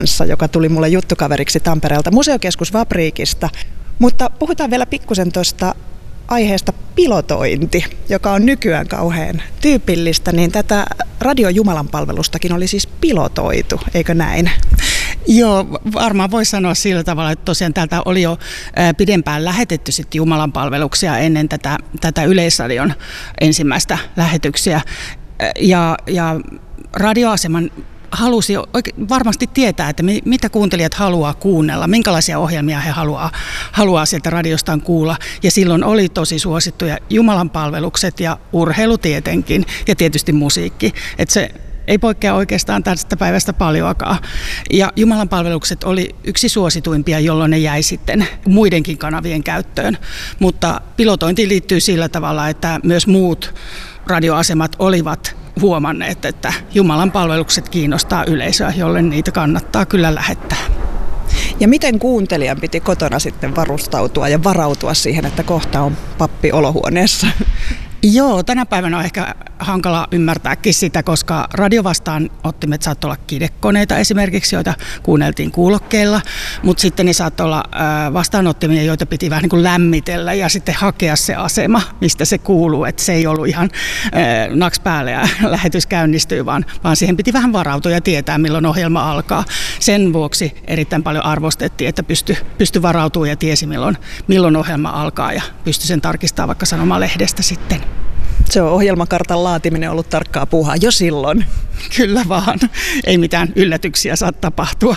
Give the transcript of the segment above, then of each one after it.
joka tuli mulle juttukaveriksi Tampereelta Museokeskus Vapriikista. Mutta puhutaan vielä pikkusen tuosta aiheesta pilotointi, joka on nykyään kauhean tyypillistä, niin tätä Radio Jumalan palvelustakin oli siis pilotoitu, eikö näin? Joo, varmaan voi sanoa sillä tavalla, että tosiaan täältä oli jo pidempään lähetetty sitten Jumalan palveluksia ennen tätä Yleisradion ensimmäistä lähetyksiä. Ja radioaseman halusi varmasti tietää, että mitä kuuntelijat haluaa kuunnella, minkälaisia ohjelmia he haluaa sieltä radiostaan kuulla. Ja silloin oli tosi suosittuja Jumalan palvelukset ja urheilu tietenkin ja tietysti musiikki. Että se ei poikkea oikeastaan tästä päivästä paljoakaan. Ja Jumalan palvelukset oli yksi suosituimpia, jolloin ne jäi sitten muidenkin kanavien käyttöön. Mutta pilotointiin liittyy sillä tavalla, että myös muut radioasemat olivat huomanneet, että Jumalan palvelukset kiinnostaa yleisöä, jolle niitä kannattaa kyllä lähettää. Ja miten kuuntelijan piti kotona sitten varustautua ja varautua siihen, että kohta on pappi olohuoneessa? Joo, tänä päivänä on ehkä hankala ymmärtääkin sitä, koska radiovastaanottimet saattoi olla kidekoneita esimerkiksi, joita kuunneltiin kuulokkeilla, mutta sitten ne saattoi olla vastaanottimia, joita piti vähän niin kuin lämmitellä ja sitten hakea se asema, mistä se kuuluu, että se ei ollut ihan naks päälle ja lähetys käynnistyy, vaan siihen piti vähän varautua ja tietää, milloin ohjelma alkaa. Sen vuoksi erittäin paljon arvostettiin, että pystyi varautumaan ja tiesi, milloin ohjelma alkaa ja pystyi sen tarkistamaan vaikka sanomalehdestä sitten. Se on ohjelmakartan laatiminen ollut tarkkaa puuhaa jo silloin. Kyllä vaan. Ei mitään yllätyksiä saa tapahtua.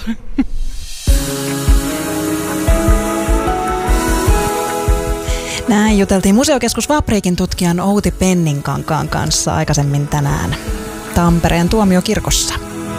Näin juteltiin Museokeskus Vapriikin tutkijan Outi Penninkankaan kanssa aikaisemmin tänään Tampereen Tuomiokirkossa.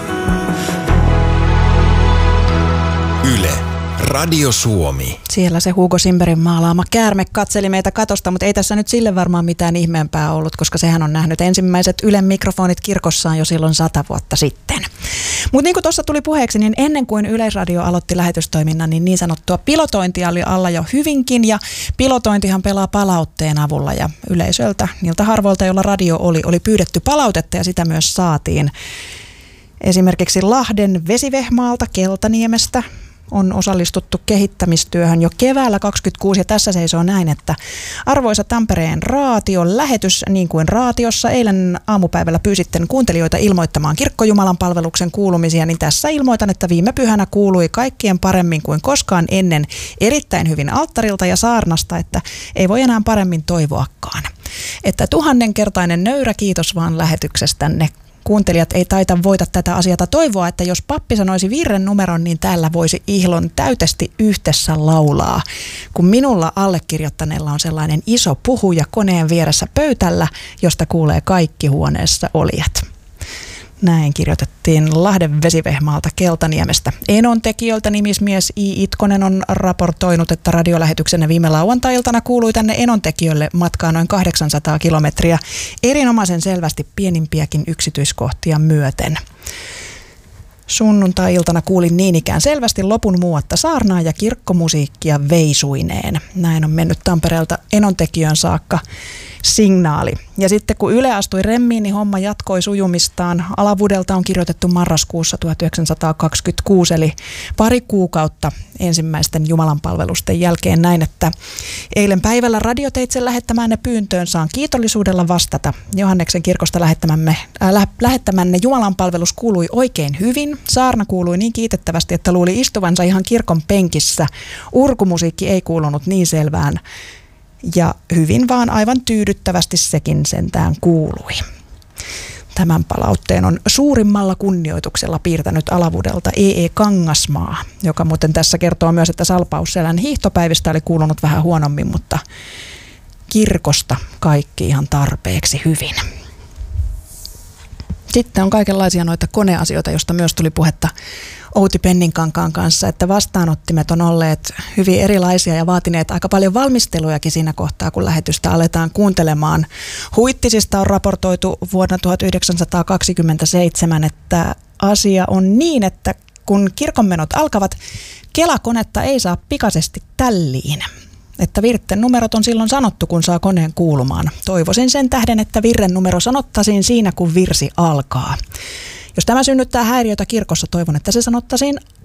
Yle. Radio Suomi. Siellä se Hugo Simberin maalaama käärme katseli meitä katosta, mutta ei tässä nyt sille varmaan mitään ihmeempää ollut, koska sehän on nähnyt ensimmäiset Ylen mikrofonit kirkossaan jo silloin 100 vuotta sitten. Mutta niin kuin tuossa tuli puheeksi, niin ennen kuin Yleisradio aloitti lähetystoiminnan, niin sanottua pilotointia oli alla jo hyvinkin, ja pilotointihan pelaa palautteen avulla, ja yleisöltä, niiltä harvoilta, joilla radio oli pyydetty palautetta, ja sitä myös saatiin. Esimerkiksi Lahden Vesivehmaalta Keltaniemestä on osallistuttu kehittämistyöhön jo keväällä 2026, ja tässä seisoo näin, että arvoisa Tampereen raation lähetys, niin kuin raatiossa eilen aamupäivällä pyysitten kuuntelijoita ilmoittamaan kirkkojumalan palveluksen kuulumisia, niin tässä ilmoitan, että viime pyhänä kuului kaikkien paremmin kuin koskaan ennen, erittäin hyvin alttarilta ja saarnasta, että ei voi enää paremmin toivoakaan. Että 1000-kertainen nöyrä kiitos vaan lähetyksestänne. Kuuntelijat ei taita voita tätä asiaa toivoa, että jos pappi sanoisi virren numeron, niin täällä voisi ihlon täytesti yhdessä laulaa. Kun minulla allekirjoittaneella on sellainen iso puhuja koneen vieressä pöytällä, josta kuulee kaikki huoneessa olijat. Näin kirjoitettiin Lahden Vesivehmaalta Keltaniemestä. Enontekijöiltä nimismies I. Itkonen on raportoinut, että radiolähetyksenne viime lauantai-iltana kuului tänne Enontekijöille matkaa noin 800 kilometriä, erinomaisen selvästi pienimpiäkin yksityiskohtia myöten. Sunnuntai-iltana kuulin niin ikään selvästi lopun muuatta saarnaa ja kirkkomusiikkia veisuineen. Näin on mennyt Tampereelta Enontekijöön saakka signaali. Ja sitten kun Yle astui remmiin, niin homma jatkoi sujumistaan. Alavudelta on kirjoitettu marraskuussa 1926, eli pari kuukautta ensimmäisten jumalanpalvelusten jälkeen näin, että eilen päivällä radioteitse lähettämänne pyyntöön saan kiitollisuudella vastata. Johanneksen kirkosta lähettämänne jumalanpalvelus kuului oikein hyvin. Saarna kuului niin kiitettävästi, että luuli istuvansa ihan kirkon penkissä. Urkumusiikki ei kuulunut niin selvään. Ja hyvin vaan aivan tyydyttävästi sekin sentään kuului. Tämän palautteen on suurimmalla kunnioituksella piirtänyt Alavudelta E.E. Kangasmaa, joka muuten tässä kertoo myös, että Salpausselän hiihtopäivistä oli kuulunut vähän huonommin, mutta kirkosta kaikki ihan tarpeeksi hyvin. Sitten on kaikenlaisia noita koneasioita, josta myös tuli puhetta Outi Penninkankaan kanssa, että vastaanottimet on olleet hyvin erilaisia ja vaatineet aika paljon valmistelujakin siinä kohtaa, kun lähetystä aletaan kuuntelemaan. Huittisista on raportoitu vuonna 1927, että asia on niin, että kun kirkonmenot alkavat, Kela-konetta ei saa pikaisesti tälliin. Että virten numerot on silloin sanottu, kun saa koneen kuulumaan. Toivoisin sen tähden, että virren numero sanottaisiin siinä, kun virsi alkaa. Jos tämä synnyttää häiriötä kirkossa, toivon, että se sanottaisiin